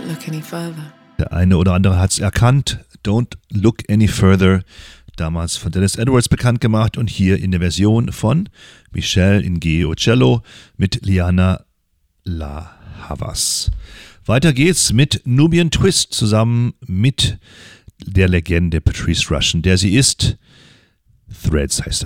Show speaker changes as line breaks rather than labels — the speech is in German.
look any further.
Der eine oder andere hat es erkannt. Don't Look Any Further. Damals von Dennis Edwards bekannt gemacht und hier in der Version von Michelle Ngeo Cello mit Liana La Havas. Weiter geht's mit Nubian Twist zusammen mit der Legende Patrice Rushen, der sie ist. Threads heißt er.